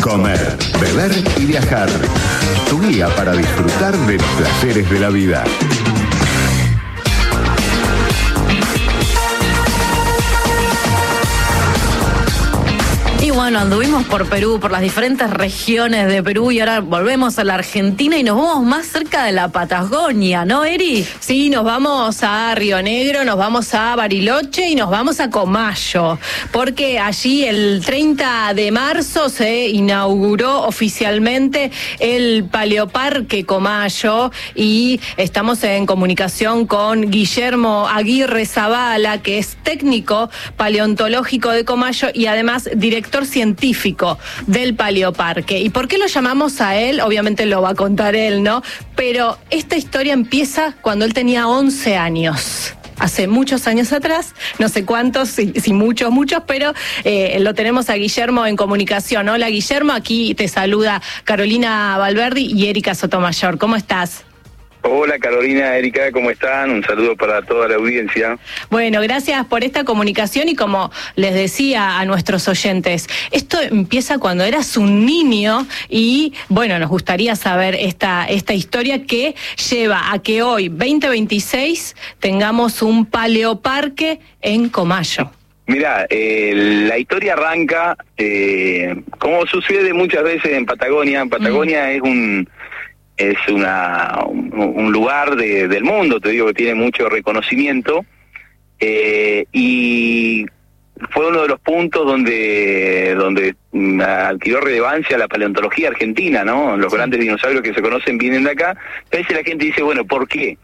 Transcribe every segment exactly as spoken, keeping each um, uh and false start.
Comer, beber y viajar. Tu guía para disfrutar de los placeres de la vida. Y bueno, anduvimos por Perú, por las diferentes regiones de Perú y ahora volvemos a la Argentina y nos vamos más cerca de la Patagonia, ¿no, Eri? Sí, nos vamos a Río Negro, nos vamos a Bariloche y nos vamos a Comayo, porque allí el treinta de marzo se inauguró oficialmente el Paleoparque Comayo y estamos en comunicación con Guillermo Aguirre Zavala, que es técnico paleontológico de Comayo y además director científico del Paleoparque. ¿Y por qué lo llamamos a él? Obviamente lo va a contar él, ¿no? Pero esta historia empieza cuando él tenía once años. Hace muchos años atrás, no sé cuántos, si, si muchos, muchos, pero eh, lo tenemos a Guillermo en comunicación. Hola, Guillermo, aquí te saluda Carolina Valverdi y Erika Sotomayor. ¿Cómo estás? Hola Carolina, Erika, ¿cómo están? Un saludo para toda la audiencia. Bueno, gracias por esta comunicación y como les decía a nuestros oyentes, esto empieza cuando eras un niño y bueno, nos gustaría saber esta, esta historia que lleva a que hoy, veinte veintiséis, tengamos un paleoparque en Comayo. Mirá, eh, la historia arranca, eh, como sucede muchas veces en Patagonia. En Patagonia mm. es un... es una un, un lugar de, del mundo, te digo, que tiene mucho reconocimiento, eh, y fue uno de los puntos donde donde adquirió relevancia la paleontología argentina, ¿no? Los sí. grandes dinosaurios que se conocen vienen de acá. A veces la gente dice, bueno, ¿por qué?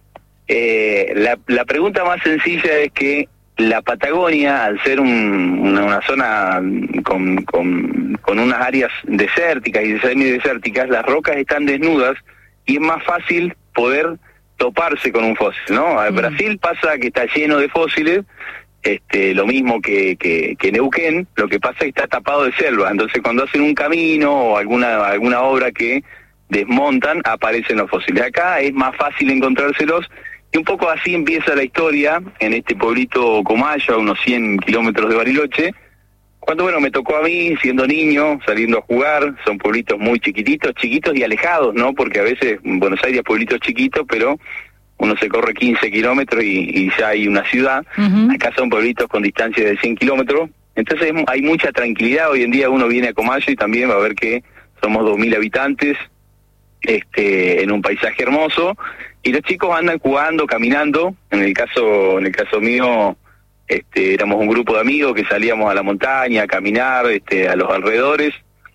Eh, la, la pregunta más sencilla es que la Patagonia, al ser un, una, una zona con, con, con unas áreas desérticas y semidesérticas, las rocas están desnudas y es más fácil poder toparse con un fósil, ¿no? En mm. Brasil pasa que está lleno de fósiles, este, lo mismo que, que, que Neuquén, lo que pasa es que está tapado de selva, entonces cuando hacen un camino o alguna, alguna obra que desmontan, aparecen los fósiles. Acá es más fácil encontrárselos. Y un poco así empieza la historia en este pueblito Comayo, a unos cien kilómetros de Bariloche, cuando, bueno, me tocó a mí, siendo niño, saliendo a jugar. Son pueblitos muy chiquititos, chiquitos y alejados, ¿no? Porque a veces en Buenos Aires hay pueblitos chiquitos, pero uno se corre quince kilómetros y, y ya hay una ciudad. Uh-huh. Acá son pueblitos con distancia de cien kilómetros. Entonces hay mucha tranquilidad. Hoy en día uno viene a Comayo y también va a ver que somos dos mil habitantes, este, en un paisaje hermoso. Y los chicos andan jugando, caminando. En el caso, en el caso mío, este, éramos un grupo de amigos que salíamos a la montaña a caminar, este, a los alrededores.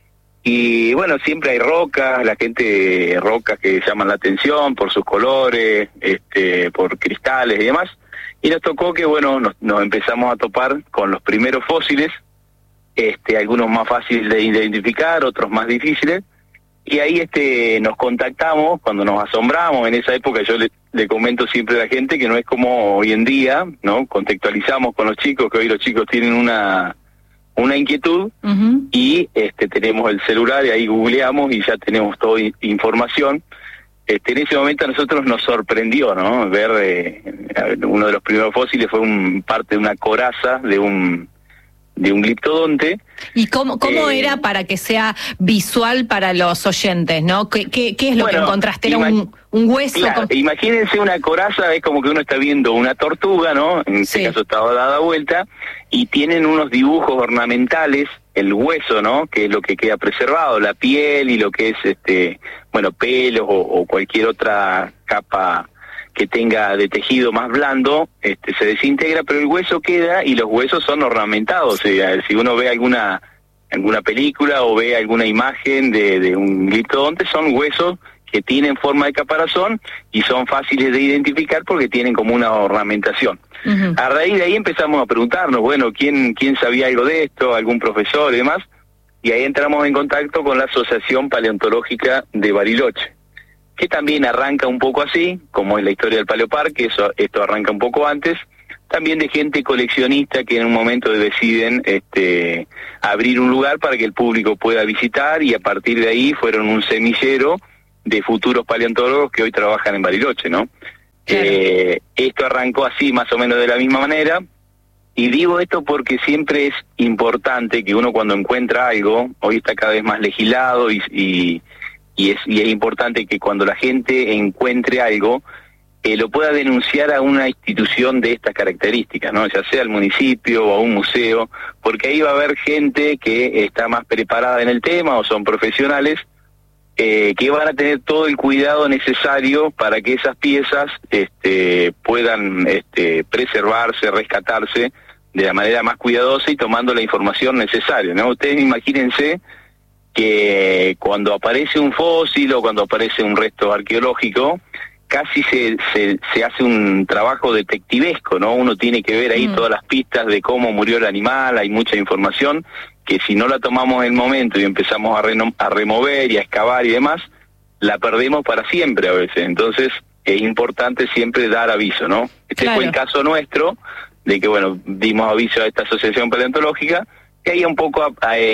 Y bueno, siempre hay rocas, la gente, rocas que llaman la atención por sus colores, este, por cristales y demás. Y nos tocó que, bueno, nos, nos empezamos a topar con los primeros fósiles, este, algunos más fáciles de identificar, otros más difíciles. Y ahí este nos contactamos cuando nos asombramos. En esa época yo le, le comento siempre a la gente que no es como hoy en día, ¿no? Contextualizamos con los chicos, que hoy los chicos tienen una una inquietud uh-huh. y este tenemos el celular y ahí googleamos y ya tenemos toda información. Este, en ese momento a nosotros nos sorprendió, ¿no? Ver eh, uno de los primeros fósiles fue un parte de una coraza de un de un gliptodonte. ¿Y cómo, cómo eh, era para que sea visual para los oyentes, no? ¿Qué, qué, qué es lo bueno, que encontraste? ¿Era un, un hueso? Claro, con... Imagínense una coraza, es como que uno está viendo una tortuga, ¿no? En este sí. caso estaba dada vuelta, y tienen unos dibujos ornamentales, el hueso, ¿no? Que es lo que queda preservado, la piel y lo que es, este bueno, pelos o, o cualquier otra capa que tenga de tejido más blando, este se desintegra, pero el hueso queda y los huesos son ornamentados. O sea, si uno ve alguna alguna película o ve alguna imagen de, de un gliptodonte, son huesos que tienen forma de caparazón y son fáciles de identificar porque tienen como una ornamentación. Uh-huh. A raíz de ahí empezamos a preguntarnos, bueno, ¿quién, quién sabía algo de esto? ¿Algún profesor y demás? Y ahí entramos en contacto con la Asociación Paleontológica de Bariloche, que también arranca un poco así, como es la historia del Paleoparque. Eso, esto arranca un poco antes, también de gente coleccionista que en un momento deciden este, abrir un lugar para que el público pueda visitar, y a partir de ahí fueron un semillero de futuros paleontólogos que hoy trabajan en Bariloche, ¿no? Claro. Eh, esto arrancó así, más o menos de la misma manera, Y digo esto porque siempre es importante que uno cuando encuentra algo, hoy está cada vez más legislado y, y, y, es, y es importante que cuando la gente encuentre algo, eh, lo pueda denunciar a una institución de estas características, ¿no? Ya sea al municipio o a un museo, porque ahí va a haber gente que está más preparada en el tema o son profesionales eh, que van a tener todo el cuidado necesario para que esas piezas este, puedan este, preservarse, rescatarse de la manera más cuidadosa y tomando la información necesaria, ¿no? Ustedes imagínense que cuando aparece un fósil o cuando aparece un resto arqueológico, casi se, se, se hace un trabajo detectivesco, ¿no? Uno tiene que ver ahí mm. todas las pistas de cómo murió el animal, hay mucha información que si no la tomamos en el momento y empezamos a, reno, a remover y a excavar y demás, la perdemos para siempre a veces. Entonces es importante siempre dar aviso, ¿no? Este claro. fue el caso nuestro, de que, bueno, dimos aviso a esta asociación paleontológica, que ahí un poco a, a, a,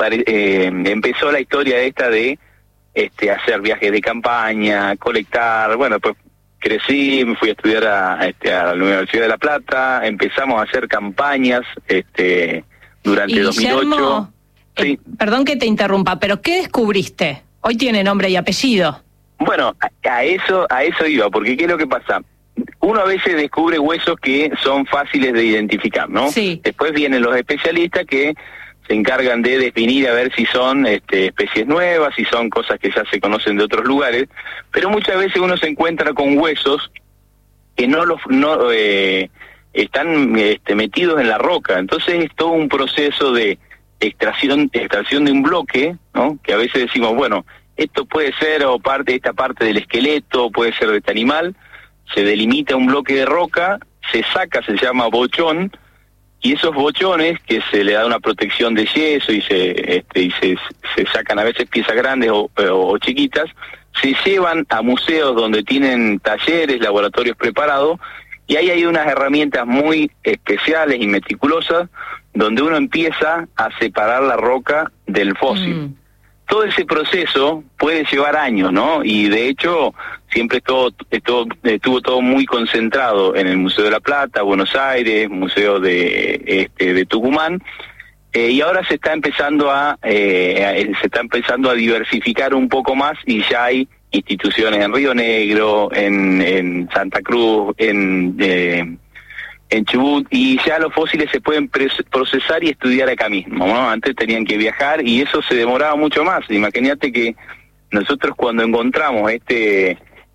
eh, empezó la historia esta de este hacer viajes de campaña, colectar, bueno, pues crecí, me fui a estudiar a, este, a la Universidad de La Plata, empezamos a hacer campañas este durante y dos mil ocho. Guillermo, sí. eh, perdón que te interrumpa, pero ¿qué descubriste? Hoy tiene nombre y apellido. Bueno, a, a eso a eso iba, porque ¿qué es lo que pasa? Uno a veces descubre huesos que son fáciles de identificar, ¿no? Sí. Después vienen los especialistas que se encargan de definir a ver si son este, especies nuevas, si son cosas que ya se conocen de otros lugares, pero muchas veces uno se encuentra con huesos que no los no eh, están este, metidos en la roca, entonces es todo un proceso de extracción, extracción de un bloque, ¿no? Que a veces decimos, bueno, esto puede ser o parte esta parte del esqueleto, puede ser de este animal, se delimita un bloque de roca, se saca, se llama bochón, y esos bochones, que se le da una protección de yeso y se este, y se, se sacan a veces piezas grandes o, o, o chiquitas, se llevan a museos donde tienen talleres, laboratorios preparados, y ahí hay unas herramientas muy especiales y meticulosas donde uno empieza a separar la roca del fósil. Mm. Todo ese proceso puede llevar años, ¿no? Y de hecho siempre estuvo, estuvo, estuvo todo muy concentrado en el Museo de La Plata, Buenos Aires, Museo de este, de Tucumán, eh, y ahora se está empezando a eh, se está empezando a diversificar un poco más y ya hay instituciones en Río Negro, en, en Santa Cruz, en eh, en Chubut, y ya los fósiles se pueden procesar y estudiar acá mismo, ¿no? Antes tenían que viajar y eso se demoraba mucho más. Imagínate que nosotros cuando encontramos este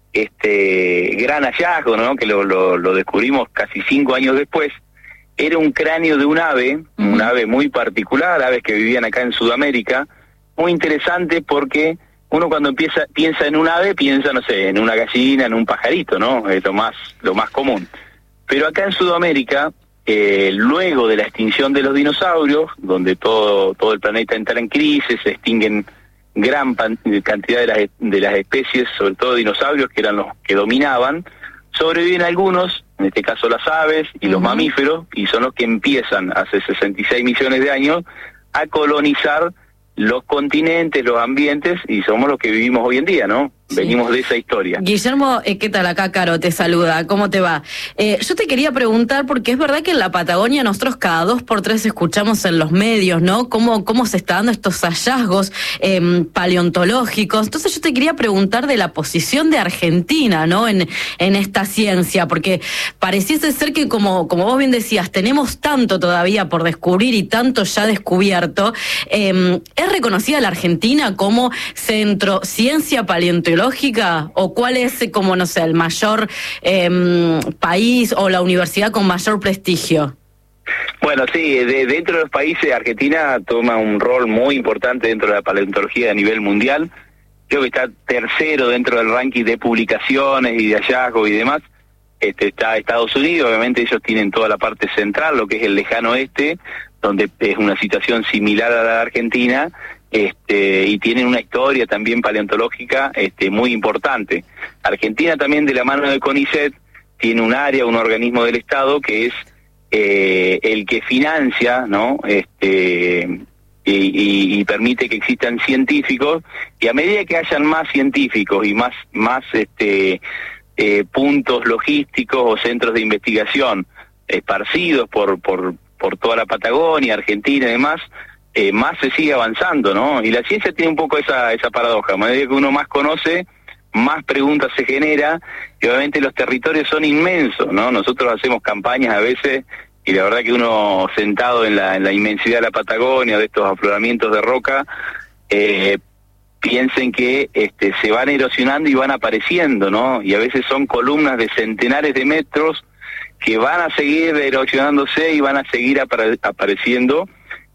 este gran hallazgo, ¿no? Que lo, lo, lo descubrimos casi cinco años después, era un cráneo de un ave, uh-huh. un ave muy particular, aves que vivían acá en Sudamérica, muy interesante porque uno cuando empieza piensa en un ave, piensa, no sé, en una gallina, en un pajarito, ¿no? Es lo más, lo más común. Pero acá en Sudamérica, eh, luego de la extinción de los dinosaurios, donde todo todo el planeta entra en crisis, se extinguen gran pan, cantidad de las, de las especies, sobre todo dinosaurios, que eran los que dominaban, sobreviven algunos, en este caso las aves y uh-huh. los mamíferos, y son los que empiezan hace sesenta y seis millones de años a colonizar los continentes, los ambientes, y somos los que vivimos hoy en día, ¿no? Sí. Venimos de esa historia. Guillermo, eh, ¿qué tal? Acá Caro te saluda, ¿cómo te va? Eh, yo te quería preguntar, porque es verdad que en la Patagonia nosotros cada dos por tres escuchamos en los medios, ¿no? Cómo, cómo se están dando estos hallazgos eh, paleontológicos. Entonces yo te quería preguntar de la posición de Argentina, ¿no? En, en esta ciencia, porque pareciese ser que, como, como vos bien decías, tenemos tanto todavía por descubrir y tanto ya descubierto. Eh, ¿Es reconocida la Argentina como centro ciencia paleontológica? ¿O cuál es, como no sé, el mayor eh, país o la universidad con mayor prestigio? Bueno, sí, de, dentro de los países, Argentina toma un rol muy importante dentro de la paleontología a nivel mundial. Creo que está tercero dentro del ranking de publicaciones y de hallazgos y demás. Este, está Estados Unidos, obviamente ellos tienen toda la parte central, lo que es el lejano oeste, donde es una situación similar a la de Argentina. Este, y tienen una historia también paleontológica este, muy importante. Argentina también, de la mano de CONICET, tiene un área, un organismo del Estado que es eh, el que financia, ¿no? Este, y, y, y permite que existan científicos, y a medida que hayan más científicos y más, más este, eh, puntos logísticos o centros de investigación esparcidos por, por, por toda la Patagonia, Argentina y demás, eh, más se sigue avanzando, ¿no? Y la ciencia tiene un poco esa, esa paradoja, a medida que uno más conoce, más preguntas se genera, y obviamente los territorios son inmensos, ¿no? Nosotros hacemos campañas a veces, y la verdad que uno sentado en la, en la inmensidad de la Patagonia, de estos afloramientos de roca, eh, piensen que este, se van erosionando y van apareciendo, ¿no? Y a veces son columnas de centenares de metros que van a seguir erosionándose y van a seguir apare apareciendo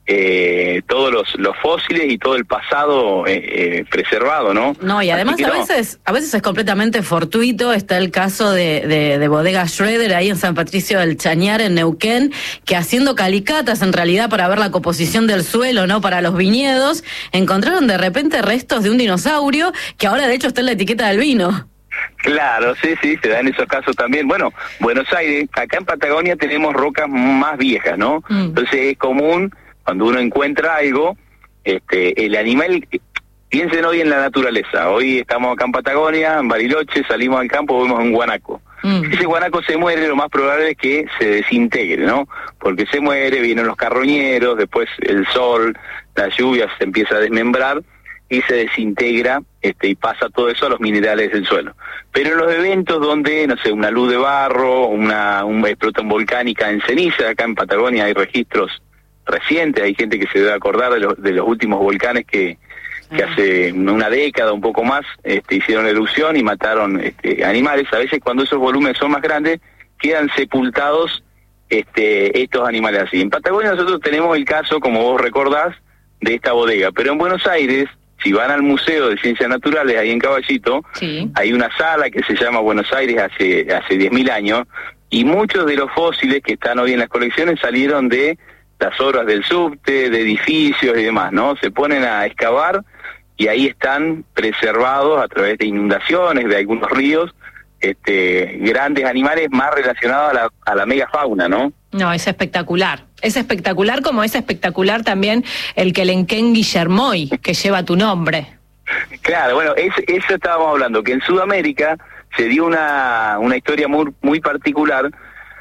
eh, todos los, los fósiles y todo el pasado eh, eh, preservado, ¿no? No, y además a no. veces a veces es completamente fortuito. Está el caso de, de, de Bodega Schroeder ahí en San Patricio del Chañar, en Neuquén, que haciendo calicatas en realidad para ver la composición del suelo, ¿no? Para los viñedos, encontraron de repente restos de un dinosaurio que ahora de hecho está en la etiqueta del vino. Claro, sí, sí, se dan esos casos también. Bueno, Buenos Aires, acá en Patagonia tenemos rocas más viejas, ¿no? Mm. Entonces es común, cuando uno encuentra algo, este, el animal, piensen hoy en la naturaleza. Hoy estamos acá en Patagonia, en Bariloche, salimos al campo, vemos un guanaco. Mm. Si ese guanaco se muere, lo más probable es que se desintegre, ¿no? Porque se muere, vienen los carroñeros, después el sol, las lluvias, se empieza a desmembrar y se desintegra este, y pasa todo eso a los minerales del suelo. Pero en los eventos donde, no sé, una luz de barro, una, una explosión volcánica en ceniza, acá en Patagonia hay registros recientes, hay gente que se debe acordar de los, de los últimos volcanes que, que hace una década, un poco más, este, hicieron erupción y mataron este, animales. A veces cuando esos volúmenes son más grandes, quedan sepultados este, estos animales así. En Patagonia nosotros tenemos el caso, como vos recordás, de esta bodega, pero en Buenos Aires, si van al Museo de Ciencias Naturales, ahí en Caballito, sí, hay una sala que se llama Buenos Aires hace hace diez mil años, y muchos de los fósiles que están hoy en las colecciones salieron de las obras del subte, de edificios y demás, ¿no? Se ponen a excavar y ahí están preservados a través de inundaciones, de algunos ríos, este, grandes animales más relacionados a la, a la megafauna, ¿no? No, es espectacular. Es espectacular, como es espectacular también el Quelenquén Guillermoy, que lleva tu nombre. Claro, bueno, es, eso estábamos hablando, que en Sudamérica se dio una, una historia muy, muy particular,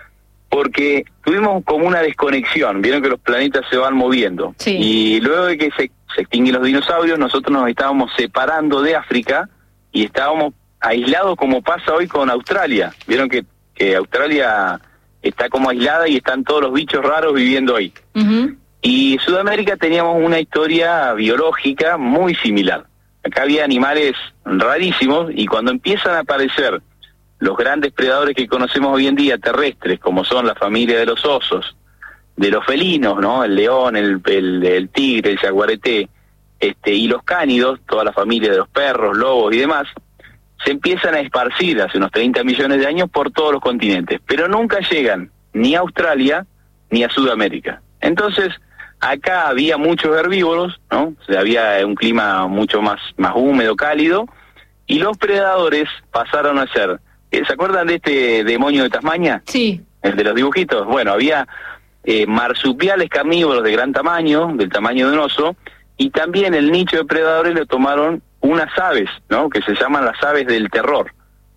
porque tuvimos como una desconexión, vieron que los planetas se van moviendo, sí, y luego de que se, se extinguen los dinosaurios, nosotros nos estábamos separando de África y estábamos aislados como pasa hoy con Australia. Vieron que, que Australia está como aislada y están todos los bichos raros viviendo ahí. Uh-huh. Y Sudamérica teníamos una historia biológica muy similar. Acá había animales rarísimos y cuando empiezan a aparecer los grandes predadores que conocemos hoy en día terrestres, como son la familia de los osos, de los felinos, ¿no? El león, el, el, el tigre, el jaguarete, este, y los cánidos, toda la familia de los perros, lobos y demás, se empiezan a esparcir hace unos treinta millones de años por todos los continentes, pero nunca llegan ni a Australia ni a Sudamérica. Entonces, acá había muchos herbívoros, ¿no? O sea, había un clima mucho más, más húmedo, cálido, y los predadores pasaron a ser, ¿se acuerdan de este demonio de Tasmania? Sí. El de los dibujitos. Bueno, había eh, marsupiales carnívoros de gran tamaño, del tamaño de un oso, y también el nicho de predadores lo tomaron unas aves, ¿no? Que se llaman las aves del terror.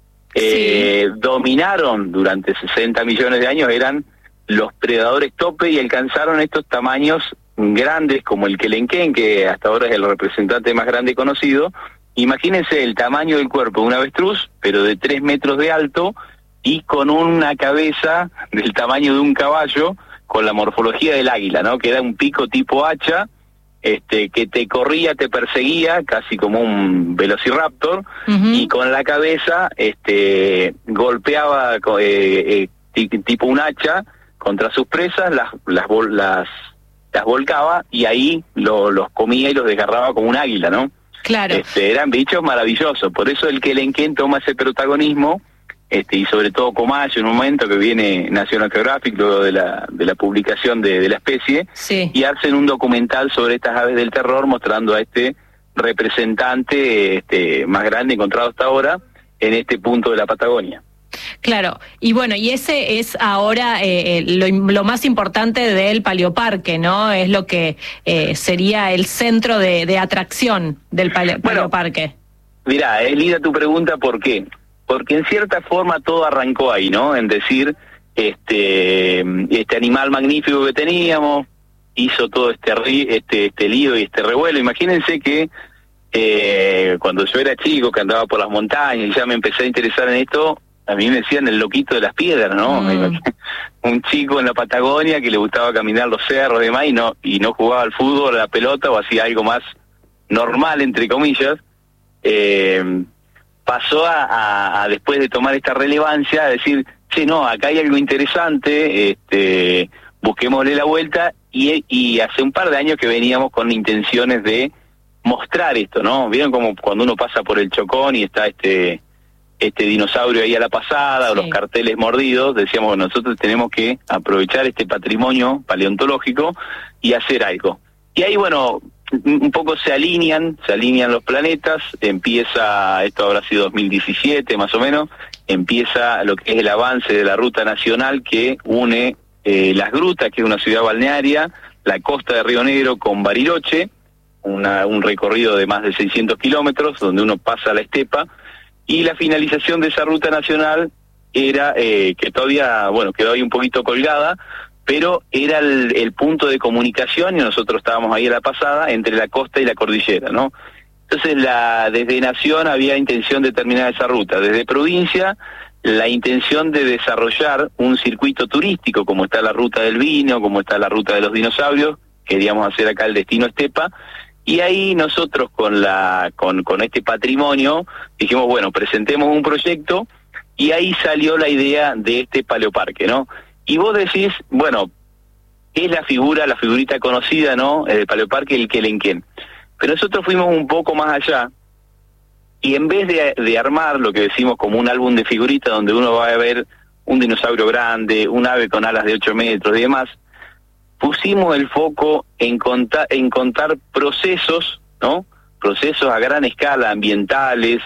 Eh, sí. Dominaron durante sesenta millones de años, eran los predadores tope y alcanzaron estos tamaños grandes como el Quelenquén, que hasta ahora es el representante más grande conocido. Imagínense el tamaño del cuerpo de un avestruz, pero de tres metros de alto y con una cabeza del tamaño de un caballo, con la morfología del águila, ¿no? Que era un pico tipo hacha, este, que te corría, te perseguía, casi como un velociraptor, uh-huh, y con la cabeza este, golpeaba eh, eh, tipo un hacha contra sus presas, las las las, las volcaba y ahí lo, los comía y los desgarraba como un águila, ¿no? Claro. Este, eran bichos maravillosos, por eso el Quelenquén toma ese protagonismo, este, y sobre todo Comayo en un momento que viene National Geographic luego de la de la publicación de, de la especie, sí, y hacen un documental sobre estas aves del terror mostrando a este representante este, más grande encontrado hasta ahora en este punto de la Patagonia. Claro, y bueno, y ese es ahora eh, lo, lo más importante del Paleoparque, ¿no? Es lo que eh, sería el centro de, de atracción del pale, bueno, Paleoparque. Mirá, es linda tu pregunta, ¿por qué? Porque en cierta forma todo arrancó ahí, ¿no? En decir, este este animal magnífico que teníamos, hizo todo este este este lío y este revuelo. Imagínense que eh, cuando yo era chico, que andaba por las montañas y ya me empecé a interesar en esto, a mí me decían el loquito de las piedras, ¿no? Mm. Un chico en la Patagonia que le gustaba caminar los cerros y demás, y no, y no jugaba al fútbol, a la pelota, o hacía algo más normal, entre comillas. Eh, pasó a, a, a, después de tomar esta relevancia, a decir, sí, no, acá hay algo interesante, este, busquémosle la vuelta, y, y hace un par de años que veníamos con intenciones de mostrar esto, ¿no? ¿Vieron como cuando uno pasa por el Chocón y está este este dinosaurio ahí a la pasada, sí, o los carteles mordidos? Decíamos, bueno, nosotros tenemos que aprovechar este patrimonio paleontológico y hacer algo. Y ahí, bueno, un poco se alinean, se alinean los planetas, empieza, esto habrá sido dos mil diecisiete más o menos, empieza lo que es el avance de la ruta nacional que une eh, Las Grutas, que es una ciudad balnearia, la costa de Río Negro con Bariloche, una, un recorrido de más de seiscientos kilómetros, donde uno pasa la estepa, y la finalización de esa ruta nacional era, eh, que todavía, bueno, quedó ahí un poquito colgada, pero era el, el punto de comunicación, y nosotros estábamos ahí a la pasada, entre la costa y la cordillera, ¿no? Entonces, la, desde Nación había intención de terminar esa ruta. Desde provincia, la intención de desarrollar un circuito turístico, como está la ruta del vino, como está la ruta de los dinosaurios, queríamos hacer acá el destino estepa, y ahí nosotros con la con, con este patrimonio dijimos, bueno, presentemos un proyecto, y ahí salió la idea de este paleoparque, ¿no? Y vos decís, bueno, es la figura, la figurita conocida, ¿no? El paleoparque, el Quelenquén. Pero nosotros fuimos un poco más allá, y en vez de, de armar lo que decimos como un álbum de figuritas, donde uno va a ver un dinosaurio grande, un ave con alas de ocho metros y demás, pusimos el foco en contar, en contar procesos, ¿no? Procesos a gran escala, ambientales,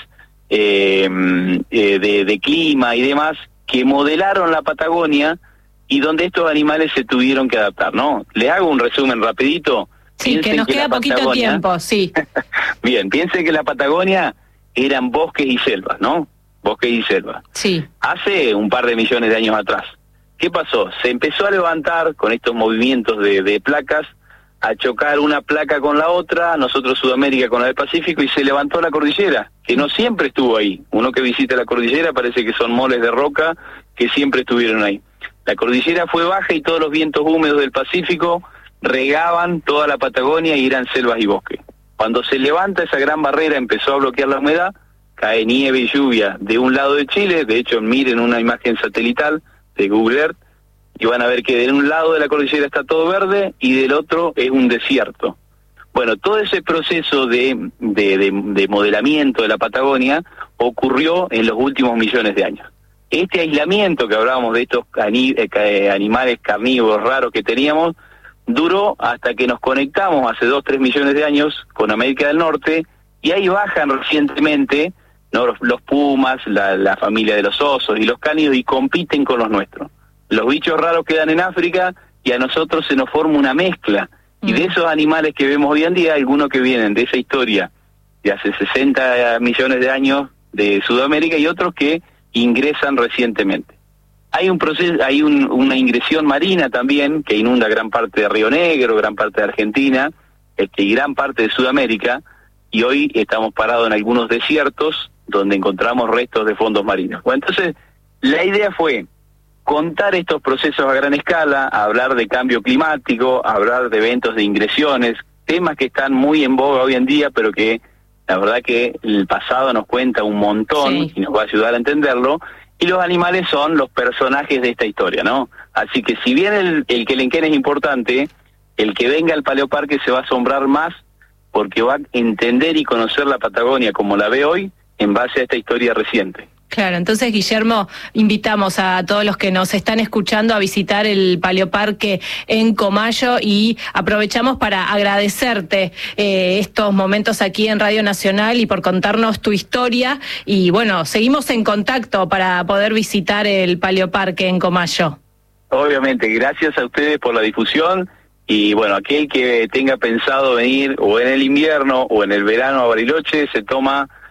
eh, eh, de, de clima y demás, que modelaron la Patagonia y donde estos animales se tuvieron que adaptar, ¿no? Les hago un resumen rapidito. Sí, Piensen que nos que queda poquito Patagonia, tiempo, sí. Bien, piensen que la Patagonia eran bosques y selvas, ¿no? Bosques y selvas. Sí. Hace un par de millones de años atrás. ¿Qué pasó? Se empezó a levantar con estos movimientos de, de placas, a chocar una placa con la otra, nosotros Sudamérica con la del Pacífico, y se levantó la cordillera, que no siempre estuvo ahí. Uno que visita la cordillera parece que son moles de roca que siempre estuvieron ahí. La cordillera fue baja y todos los vientos húmedos del Pacífico regaban toda la Patagonia y eran selvas y bosques. Cuando se levanta esa gran barrera, empezó a bloquear la humedad, cae nieve y lluvia de un lado de Chile. De hecho, miren una imagen satelital de Google Earth y van a ver que de un lado de la cordillera está todo verde y del otro es un desierto. Bueno, todo ese proceso de, de, de, de modelamiento de la Patagonia ocurrió en los últimos millones de años. Este aislamiento que hablábamos de estos ani, eh, animales carnívoros raros que teníamos, duró hasta que nos conectamos hace dos, tres millones de años con América del Norte, y ahí bajan recientemente, ¿no?, los, los pumas, la, la familia de los osos y los cánidos, y compiten con los nuestros. Los bichos raros quedan en África y a nosotros se nos forma una mezcla. Mm. Y de esos animales que vemos hoy en día, algunos que vienen de esa historia de hace sesenta millones de años de Sudamérica y otros que ingresan recientemente. Hay un proceso, hay un, una ingresión marina también que inunda gran parte de Río Negro, gran parte de Argentina, este, y gran parte de Sudamérica, y hoy estamos parados en algunos desiertos donde encontramos restos de fondos marinos. Bueno, entonces, la idea fue contar estos procesos a gran escala, hablar de cambio climático, hablar de eventos de ingresiones, temas que están muy en boga hoy en día, pero que la verdad que el pasado nos cuenta un montón, sí, y nos va a ayudar a entenderlo. Y los animales son los personajes de esta historia, ¿no? Así que si bien el, el Quelenquén es importante, el que venga al Paleoparque se va a asombrar más porque va a entender y conocer la Patagonia como la ve hoy en base a esta historia reciente. Claro, entonces, Guillermo, invitamos a todos los que nos están escuchando a visitar el Paleoparque en Comayo, y aprovechamos para agradecerte eh, estos momentos aquí en Radio Nacional y por contarnos tu historia. Y bueno, seguimos en contacto para poder visitar el Paleoparque en Comayo. Obviamente, gracias a ustedes por la difusión. Y bueno, aquel que tenga pensado venir o en el invierno o en el verano a Bariloche, se toma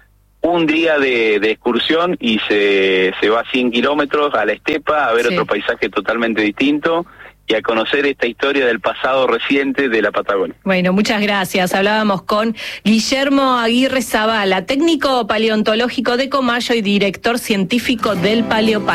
un día de, de excursión y se, se va cien kilómetros a la estepa a ver Sí. otro paisaje totalmente distinto y a conocer esta historia del pasado reciente de la Patagonia. Bueno, muchas gracias. Hablábamos con Guillermo Aguirre Zavala, técnico paleontológico de Comayo y director científico del Paleoparque.